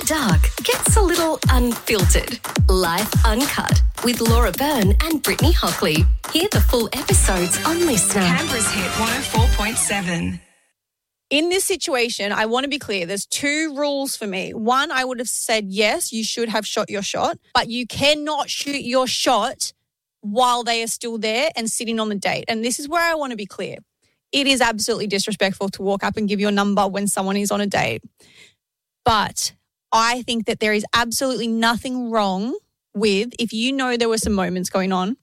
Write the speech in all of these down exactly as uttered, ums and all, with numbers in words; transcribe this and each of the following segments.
dark gets a little unfiltered. Life Uncut with Laura Byrne and Brittany Hockley. Hear the full episodes on Listener. Canberra's Hit one oh four point seven. In this situation, I want to be clear. There's two rules for me. One, I would have said, yes, you should have shot your shot, but you cannot shoot your shot while they are still there and sitting on the date. And this is where I want to be clear. It is absolutely disrespectful to walk up and give your number when someone is on a date. But I think that there is absolutely nothing wrong with, if you know there were some moments going on,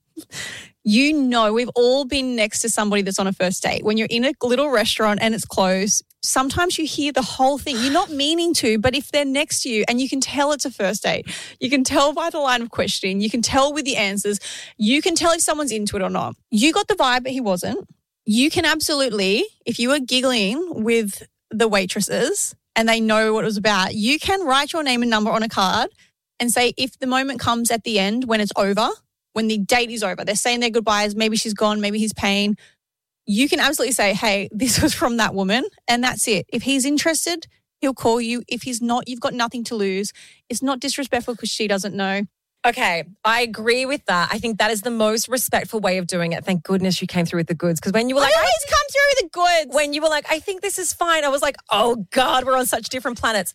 you know we've all been next to somebody that's on a first date. When you're in a little restaurant and it's closed, sometimes you hear the whole thing. You're not meaning to, but if they're next to you and you can tell it's a first date, you can tell by the line of questioning, you can tell with the answers, you can tell if someone's into it or not. You got the vibe, but he wasn't. You can absolutely, if you were giggling with the waitresses and they know what it was about, you can write your name and number on a card and say, if the moment comes at the end when it's over, when the date is over, they're saying their goodbyes, maybe she's gone, maybe he's paying, you can absolutely say, hey, this was from that woman, and that's it. If he's interested, he'll call you. If he's not, you've got nothing to lose. It's not disrespectful because she doesn't know. Okay, I agree with that. I think that is the most respectful way of doing it. Thank goodness you came through with the goods, because when you were like, I always come through with the goods. When you were like, I think this is fine, I was like, oh God, we're on such different planets.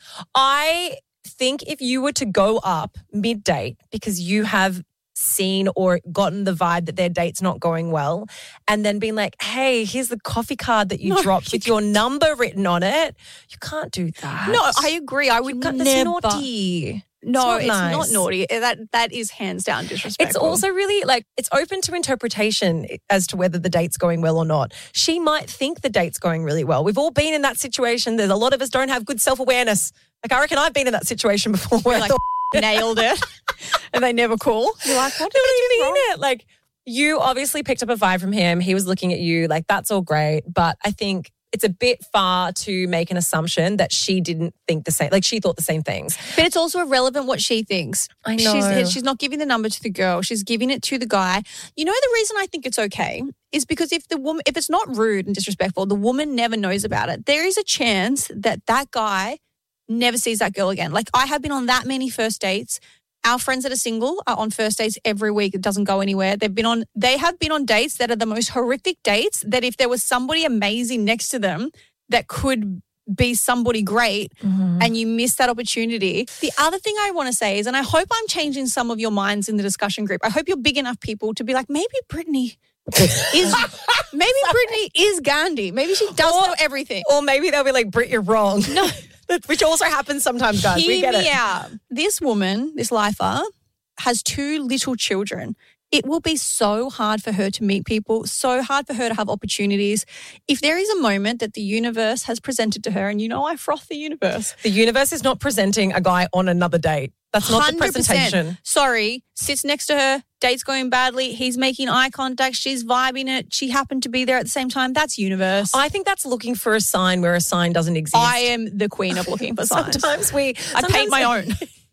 I think if you were to go up mid-date because you have seen or gotten the vibe that their date's not going well, and then being like, hey, here's the coffee card that you No, dropped you with your number written on it. You can't do that. No, I agree. I would You can't- never. That's naughty. No, It's it's not not, nice. naughty. That That is hands down disrespectful. It's also really like, it's open to interpretation as to whether the date's going well or not. She might think the date's going really well. We've all been in that situation. There's a lot of us don't have good self-awareness. Like, I reckon I've been in that situation before where You're I like, thought, nailed it. And they never call. You're like, what did what do you I do mean wrong? it? Like, you obviously picked up a vibe from him. He was looking at you. Like, that's all great. But I think it's a bit far to make an assumption that she didn't think the same, like she thought the same things. But it's also irrelevant what she thinks. I know. She's, she's not giving the number to the girl. She's giving it to the guy. You know, the reason I think it's okay is because if the woman, if it's not rude and disrespectful, the woman never knows about it. There is a chance that that guy never sees that girl again. Like, I have been on that many first dates. Our friends that are single are on first dates every week. It doesn't go anywhere. They've been on, they have been on dates that are the most horrific dates, that if there was somebody amazing next to them that could be somebody great, Mm-hmm. and you miss that opportunity. The other thing I want to say is, and I hope I'm changing some of your minds in the discussion group, I hope you're big enough people to be like, maybe Brittany is, maybe Brittany is Gandhi. Maybe she does Or- know everything. Or maybe they'll be like, Britt, you're wrong. No. Which also happens sometimes, guys. Hear we get me it. out. This woman, this lifer, has two little children. It will be so hard for her to meet people, so hard for her to have opportunities. If there is a moment that the universe has presented to her, and you know I froth the universe. The universe is not presenting a guy on another date. That's not the one hundred percent. presentation. Sorry, sits next to her, date's going badly, he's making eye contact, she's vibing it, she happened to be there at the same time. That's universe. I think that's looking for a sign where a sign doesn't exist. I am the queen of looking for signs. Sometimes we... I sometimes paint my own.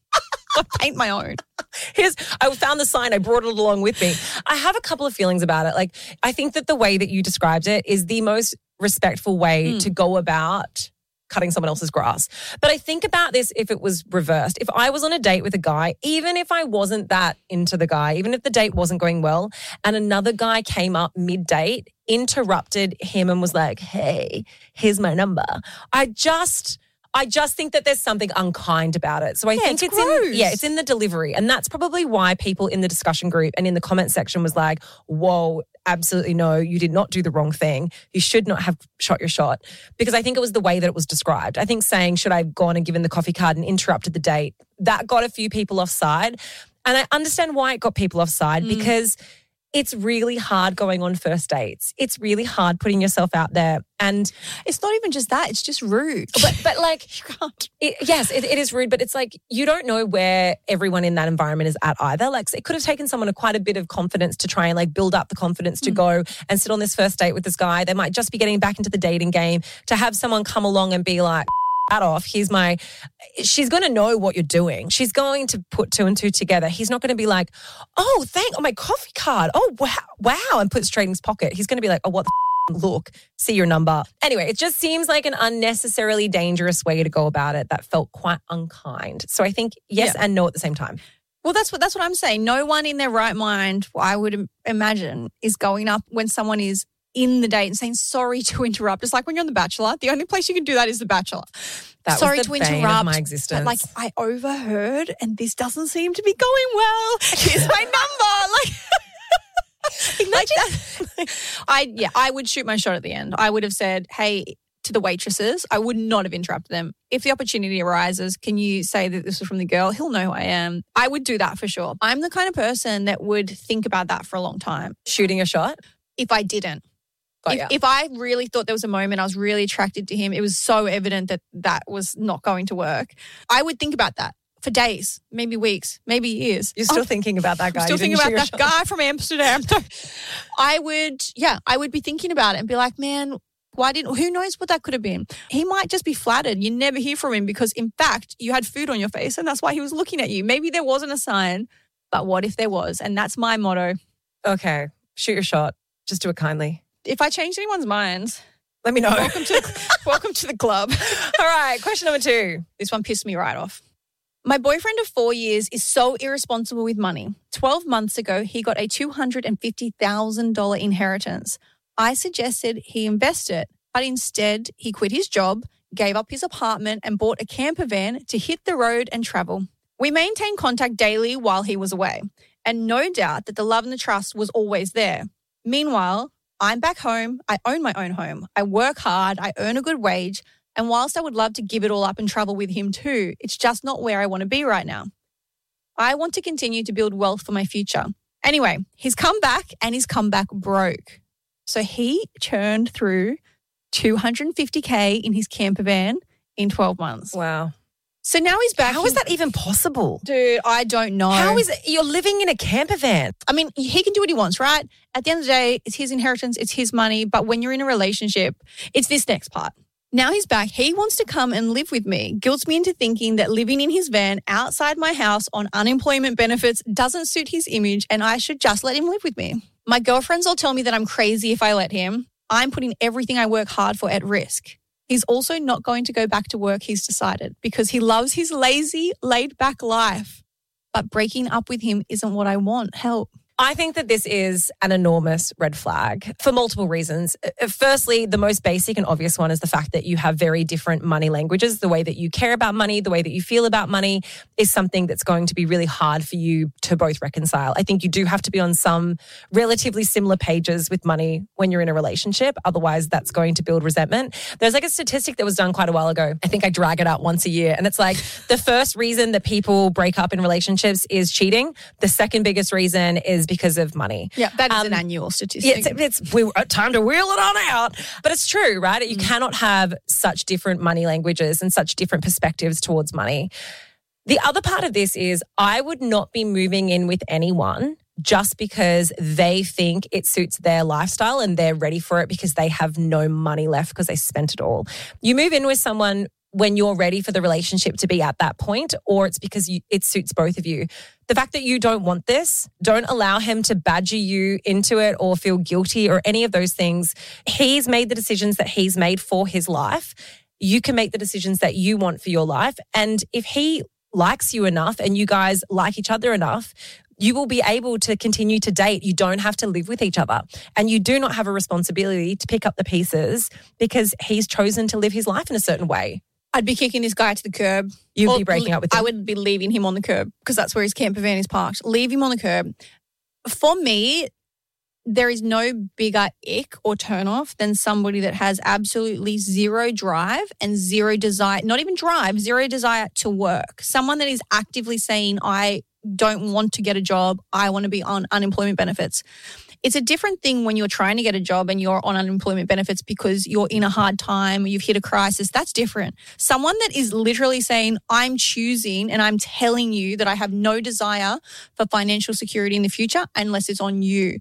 I paint my own. Here's, I found the sign. I brought it along with me. I have a couple of feelings about it. Like, I think that the way that you described it is the most respectful way Mm. to go about cutting someone else's grass. But I think about this if it was reversed. If I was on a date with a guy, even if I wasn't that into the guy, even if the date wasn't going well, and another guy came up mid-date, interrupted him and was like, hey, here's my number. I just... I just think that there's something unkind about it. So I Yeah, think it's it's, in gross. yeah, it's in the delivery. And that's probably why people in the discussion group and in the comment section was like, whoa, absolutely no, you did not do the wrong thing. You should not have shot your shot. Because I think it was the way that it was described. I think saying, should I have gone and given the coffee card and interrupted the date, that got a few people offside. And I understand why it got people offside, Mm. because it's really hard going on first dates. It's really hard putting yourself out there. And It's not even just that, it's just rude. but but like You can't. it, yes, it, it is rude, but it's like you don't know where everyone in that environment is at either. Like, it could have taken someone a quite a bit of confidence to try and like build up the confidence to Mm. go and sit on this first date with this guy. They might just be getting back into the dating game. To have someone come along and be like, that off, here's my, she's going to know what you're doing. She's going to put two and two together. He's not going to be like, oh, thank, oh, my coffee card. Oh, wow, wow, and put it straight in his pocket. He's going to be like, oh, what the look, see your number. Anyway, it just seems like an unnecessarily dangerous way to go about it that felt quite unkind. So I think yes Yeah. and no at the same time. Well, that's what that's what I'm saying. No one in their right mind, I would im- imagine, is going up when someone is in the date and saying, sorry to interrupt. It's like when you're on The Bachelor. The only place you can do that is The Bachelor. That sorry was the to bane interrupt. of my existence. But like, I overheard and this doesn't seem to be going well. Here's my number. Like, like that. I yeah, I would shoot my shot at the end. I would have said, hey, to the waitresses, I would not have interrupted them. If the opportunity arises, can you say that this was from the girl? He'll know who I am. I would do that for sure. I'm the kind of person that would think about that for a long time. Shooting a shot? If I didn't. Got If, ya. if I really thought there was a moment I was really attracted to him, it was so evident that that was not going to work, I would think about that for days, maybe weeks, maybe years. You're still Oh, thinking about that guy. I'm still You thinking didn't about shoot that your shot. guy from Amsterdam. I would, yeah, I would be thinking about it and be like, man, why didn't, who knows what that could have been? He might just be flattered. You never hear from him because, in fact, you had food on your face and that's why he was looking at you. Maybe there wasn't a sign, but what if there was? And that's my motto. Okay, shoot your shot. Just do it kindly. If I changed anyone's minds, Let me know. welcome to welcome to the club. All right, question number two. This one pissed me right off. My boyfriend of four years is so irresponsible with money. twelve months ago, he got a two hundred fifty thousand dollars inheritance. I suggested he invest it, but instead he quit his job, gave up his apartment and bought a camper van to hit the road and travel. We maintained contact daily while he was away, and no doubt that the love and the trust was always there. Meanwhile, I'm back home. I own my own home. I work hard. I earn a good wage. And whilst I would love to give it all up and travel with him too, it's just not where I want to be right now. I want to continue to build wealth for my future. Anyway, he's come back and he's come back broke. So he churned through two hundred fifty K in his camper van in twelve months. Wow. So now he's back. How is that even possible? Dude, I don't know. How is it? You're living in a camper van. I mean, he can do what he wants, right? At the end of the day, it's his inheritance, it's his money. But when you're in a relationship, it's this next part. Now he's back. He wants to come and live with me, guilts me into thinking that living in his van outside my house on unemployment benefits doesn't suit his image and I should just let him live with me. My girlfriends all tell me that I'm crazy if I let him. I'm putting everything I work hard for at risk. He's also not going to go back to work, he's decided, because he loves his lazy, laid-back life. But breaking up with him isn't what I want. Help. I think that this is an enormous red flag for multiple reasons. Uh, Firstly, the most basic and obvious one is the fact that you have very different money languages. The way that you care about money, the way that you feel about money is something that's going to be really hard for you to both reconcile. I think you do have to be on some relatively similar pages with money when you're in a relationship. Otherwise, that's going to build resentment. There's like a statistic that was done quite a while ago. I think I drag it out once a year. And it's like the first reason that people break up in relationships is cheating. The second biggest reason is because of money. Yeah, that is Um, an annual statistic. Yeah, it's, it's we time to wheel it on out. But it's true, right? You cannot have such different money languages and such different perspectives towards money. The other part of this is I would not be moving in with anyone just because they think it suits their lifestyle and they're ready for it because they have no money left because they spent it all. You move in with someone when you're ready for the relationship to be at that point, or it's because you, it suits both of you. The fact that you don't want this, don't allow him to badger you into it or feel guilty or any of those things. He's made the decisions that he's made for his life. You can make the decisions that you want for your life. And if he likes you enough and you guys like each other enough, you will be able to continue to date. You don't have to live with each other. And you do not have a responsibility to pick up the pieces because he's chosen to live his life in a certain way. I'd be kicking this guy to the curb. You'd Or be breaking up with him. I would be leaving him on the curb because that's where his camper van is parked. Leave him on the curb. For me, there is no bigger ick or turnoff than somebody that has absolutely zero drive and zero desire, not even drive, zero desire to work. Someone that is actively saying, I don't want to get a job. I want to be on unemployment benefits. It's a different thing when you're trying to get a job and you're on unemployment benefits because you're in a hard time, you've hit a crisis. That's different. Someone that is literally saying, I'm choosing and I'm telling you that I have no desire for financial security in the future unless it's on you.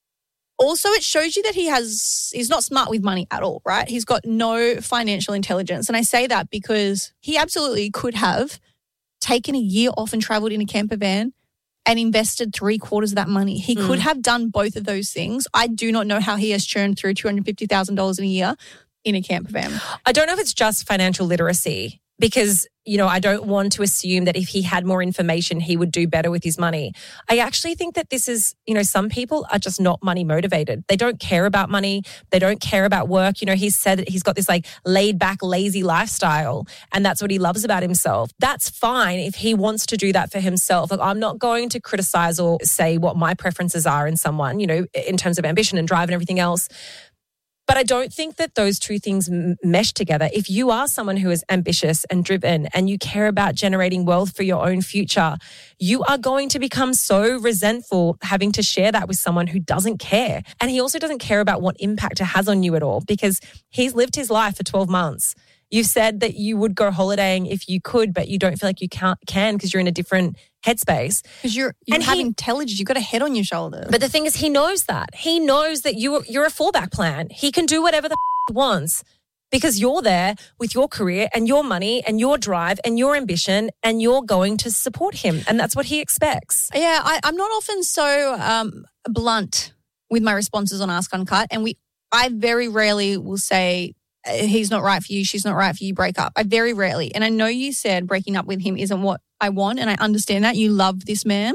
Also, it shows you that he has, he's not smart with money at all, right? He's got no financial intelligence. And I say that because he absolutely could have taken a year off and traveled in a camper van and invested three quarters of that money. He Mm. could have done both of those things. I do not know how he has churned through two hundred fifty thousand dollars in a year in a camper van. I don't know if it's just financial literacy because, you know, I don't want to assume that if he had more information, he would do better with his money. I actually think that this is, you know, some people are just not money motivated. They don't care about money. They don't care about work. You know, he's said that he's got this like laid back, lazy lifestyle and that's what he loves about himself. That's fine if he wants to do that for himself. Like, I'm not going to criticize or say what my preferences are in someone, you know, in terms of ambition and drive and everything else. But I don't think that those two things m- mesh together. If you are someone who is ambitious and driven and you care about generating wealth for your own future, you are going to become so resentful having to share that with someone who doesn't care. And he also doesn't care about what impact it has on you at all because he's lived his life for twelve months. You've said that you would go holidaying if you could, but you don't feel like you can't, can because you're in a different headspace. Because you're, you And have he- intelligence. You've got a head on your shoulder. But the thing is, he knows that. He knows that you, you're a fallback plan. He can do whatever the f- he wants because you're there with your career and your money and your drive and your ambition and you're going to support him. And that's what he expects. Yeah, I, I'm not often so um, blunt with my responses on Ask Uncut. And we, I very rarely will say, he's not right for you, she's not right for you, break up. I very rarely. And I know you said breaking up with him isn't what I want, and I understand that. You love this man.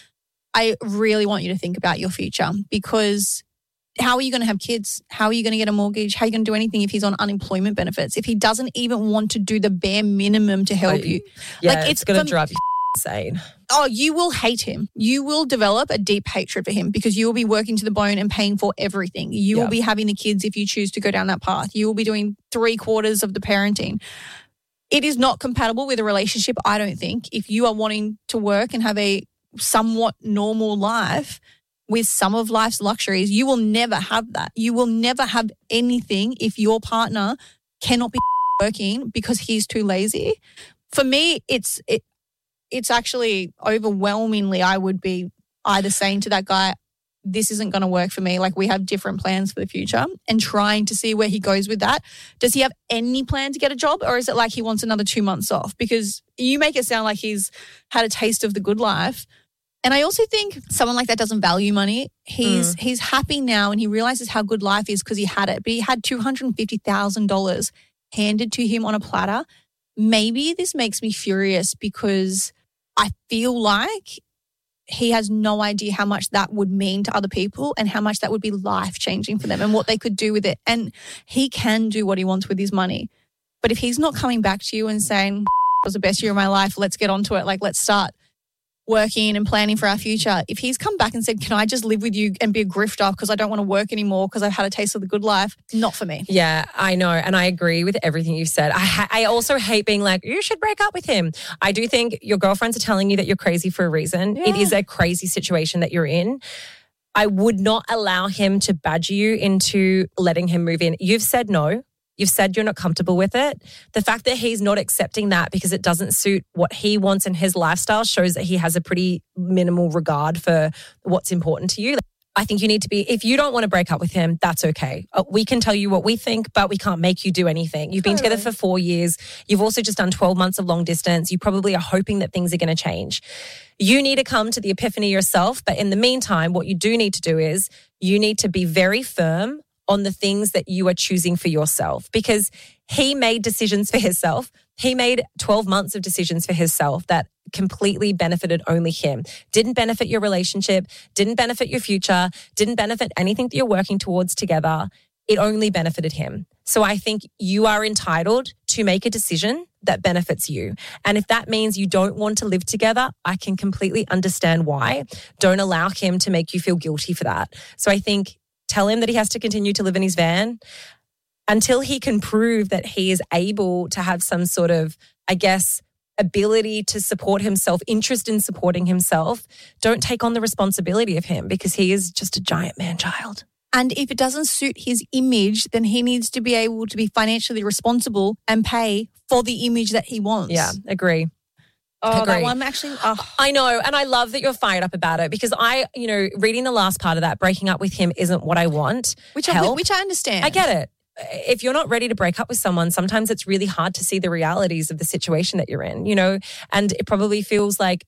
I really want you to think about your future because how are you going to have kids? How are you going to get a mortgage? How are you going to do anything if he's on unemployment benefits? If he doesn't even want to do the bare minimum to help Like, you. Yeah, Like, it's, it's going to from- drive you insane. Oh, you will hate him. You will develop a deep hatred for him because you will be working to the bone and paying for everything. You Yeah. will be having the kids if you choose to go down that path. You will be doing three quarters of the parenting. It is not compatible with a relationship, I don't think. If you are wanting to work and have a somewhat normal life with some of life's luxuries, you will never have that. You will never have anything if your partner cannot be working because he's too lazy. For me, it's it, it's actually overwhelmingly, I would be either saying to that guy, this isn't going to work for me. Like, we have different plans for the future, and trying to see where he goes with that. Does he have any plan to get a job, or is it like he wants another two months off? Because you make it sound like he's had a taste of the good life. And I also think someone like that doesn't value money. He's Mm. he's happy now and he realizes how good life is because he had it. But he had two hundred fifty thousand dollars handed to him on a platter. Maybe this makes me furious because I feel like he has no idea how much that would mean to other people and how much that would be life-changing for them and what they could do with it. And he can do what he wants with his money. But if he's not coming back to you and saying, it was the best year of my life, let's get onto it, like let's start working and planning for our future. If he's come back and said, can I just live with you and be a grifter because I don't want to work anymore because I've had a taste of the good life, not for me. Yeah, I know. And I agree with everything you've said. I, ha- I also hate being like, you should break up with him. I do think your girlfriends are telling you that you're crazy for a reason. Yeah. It is a crazy situation that you're in. I would not allow him to badger you into letting him move in. You've said no. You've said you're not comfortable with it. The fact that he's not accepting that because it doesn't suit what he wants in his lifestyle shows that he has a pretty minimal regard for what's important to you. I think you need to be, if you don't want to break up with him, that's okay. Uh, We can tell you what we think, but we can't make you do anything. You've been together for four years. You've also just done twelve months of long distance. You probably are hoping that things are going to change. You need to come to the epiphany yourself. But in the meantime, what you do need to do is you need to be very firm on the things that you are choosing for yourself, because he made decisions for himself. He made twelve months of decisions for himself that completely benefited only him. Didn't benefit your relationship, didn't benefit your future, didn't benefit anything that you're working towards together. It only benefited him. So I think you are entitled to make a decision that benefits you. And if that means you don't want to live together, I can completely understand why. Don't allow him to make you feel guilty for that. So I think tell him that he has to continue to live in his van until he can prove that he is able to have some sort of, I guess, ability to support himself, interest in supporting himself. Don't take on the responsibility of him because he is just a giant man-child. And if it doesn't suit his image, then he needs to be able to be financially responsible and pay for the image that he wants. Yeah, agree. Oh, Agree. that one actually. Oh. I know. And I love that you're fired up about it because I, you know, reading the last part of that, breaking up with him isn't what I want. Which I, Help. which I understand. I get it. If you're not ready to break up with someone, sometimes it's really hard to see the realities of the situation that you're in, you know, and it probably feels like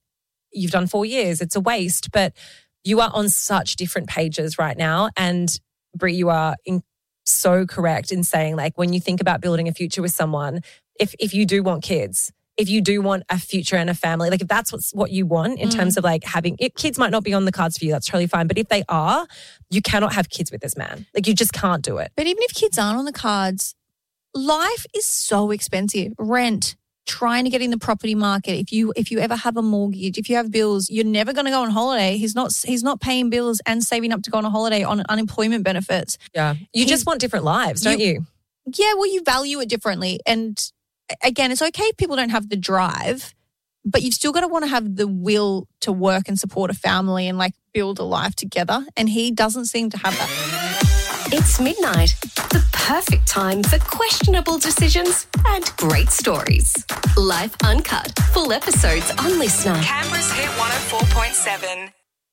you've done four years, it's a waste. But you are on such different pages right now. And Brie, you are in, so correct in saying, like, when you think about building a future with someone, if if you do want kids, if you do want a future and a family, like if that's what's, what you want in mm. terms of like having, it, kids might not be on the cards for you, that's totally fine. But if they are, you cannot have kids with this man. Like you just can't do it. But even if kids aren't on the cards, life is so expensive. Rent, trying to get in the property market. If you if you ever have a mortgage, if you have bills, you're never going to go on holiday. He's not he's not paying bills and saving up to go on a holiday on unemployment benefits. Yeah. You He's, just want different lives, don't you, you? Yeah, well, you value it differently. And again, it's okay if people don't have the drive, but you've still got to want to have the will to work and support a family and like build a life together. And he doesn't seem to have that. It's midnight, the perfect time for questionable decisions and great stories. Life Uncut, full episodes on Listener. Canberra's Hit one oh four point seven.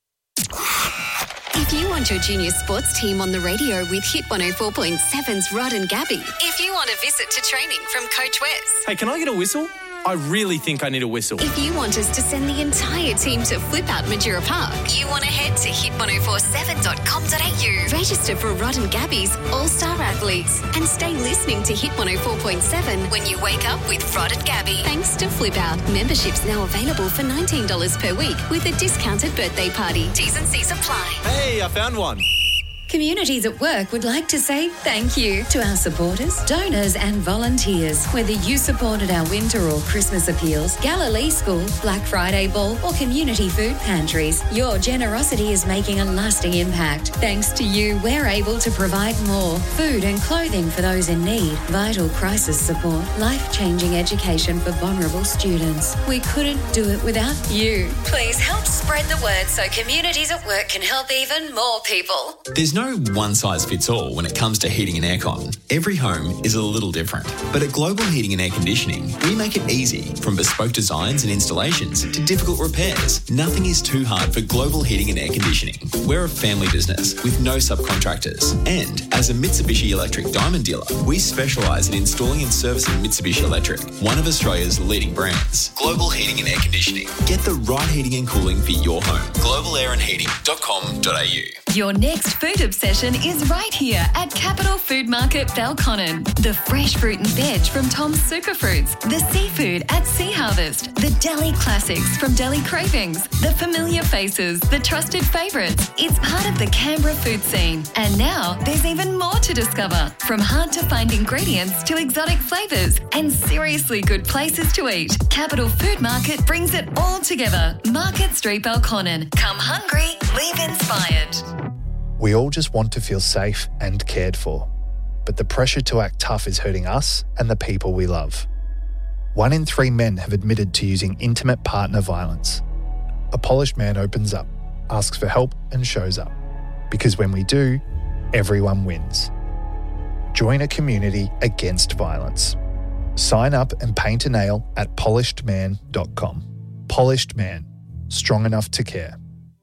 If you want your junior sports team on the radio with Hit one oh four point seven's Rod and Gabby. If you want a visit to training from Coach Wes. Hey, can I get a whistle? I really think I need a whistle. If you want us to send the entire team to Flip Out Majura Park, you want to head to hit ten forty-seven dot com dot a u. Register for Rod and Gabby's All-Star Athletes and stay listening to Hit one oh four point seven when you wake up with Rod and Gabby. Thanks to Flip Out. Memberships now available for nineteen dollars per week with a discounted birthday party. T's and C's apply. Hey, I found one. Communities at Work would like to say thank you to our supporters, donors and volunteers. Whether you supported our winter or Christmas appeals, Galilee School, Black Friday Ball or community food pantries, your generosity is making a lasting impact. Thanks to you, we're able to provide more food and clothing for those in need, vital crisis support, life-changing education for vulnerable students. We couldn't do it without you. Please help spread the word so Communities at Work can help even more people. There's no one-size-fits-all when it comes to heating and aircon. Every home is a little different. But at Global Heating and Air Conditioning, we make it easy. From bespoke designs and installations to difficult repairs, nothing is too hard for Global Heating and Air Conditioning. We're a family business with no subcontractors. And as a Mitsubishi Electric Diamond dealer, we specialise in installing and servicing Mitsubishi Electric, one of Australia's leading brands. Global Heating and Air Conditioning. Get the right heating and cooling for your home. global air and heating dot com dot a u. Your next food obsession is right here at Capital Food Market Belconnen. The fresh fruit and veg from Tom's Superfruits, the seafood at Sea Harvest, the deli classics from Deli Cravings, the familiar faces, the trusted favourites. It's part of the Canberra food scene. And now there's even more to discover, from hard to find ingredients to exotic flavours and seriously good places to eat. Capital Food Market brings it all together. Market Street Belconnen. Come hungry, leave inspired. We all just want to feel safe and cared for, but the pressure to act tough is hurting us and the people we love. One in three men have admitted to using intimate partner violence. A polished man opens up, asks for help and shows up. Because when we do, everyone wins. Join a community against violence. Sign up and paint a nail at polished man dot com. Polished Man, strong enough to care.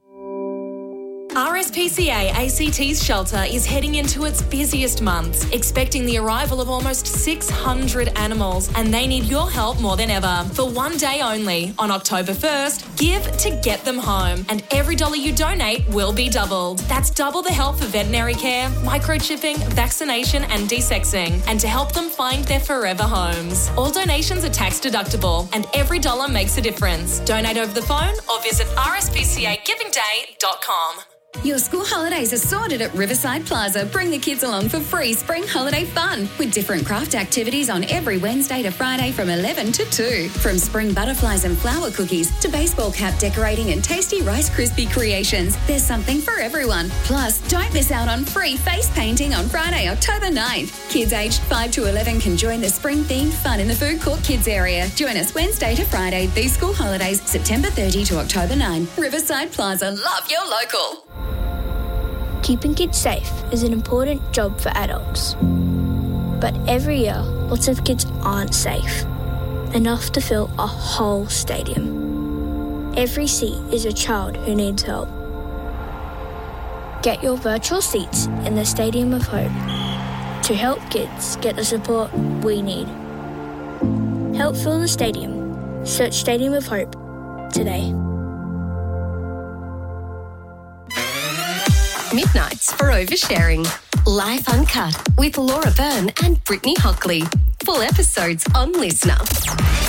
R S P C A A C T's shelter is heading into its busiest months, expecting the arrival of almost six hundred animals, and they need your help more than ever. For one day only, on October first, give to get them home, and every dollar you donate will be doubled. That's double the help for veterinary care, microchipping, vaccination and desexing, and to help them find their forever homes. All donations are tax deductible, and every dollar makes a difference. Donate over the phone or visit r s p c a giving day dot com. Your school holidays are sorted at Riverside Plaza. Bring the kids along for free spring holiday fun with different craft activities on every Wednesday to Friday from eleven to two. From spring butterflies and flower cookies to baseball cap decorating and tasty Rice Krispie creations, there's something for everyone. Plus, don't miss out on free face painting on Friday, October ninth. Kids aged five to eleven can join the spring-themed fun in the food court kids area. Join us Wednesday to Friday, these school holidays, September thirtieth to October ninth. Riverside Plaza, love your local. Keeping kids safe is an important job for adults. But every year, lots of kids aren't safe, enough to fill a whole stadium. Every seat is a child who needs help. Get your virtual seats in the Stadium of Hope to help kids get the support we need. Help fill the stadium. Search Stadium of Hope today. Midnights for Oversharing. Life Uncut with Laura Byrne and Brittany Hockley. Full episodes on Listener.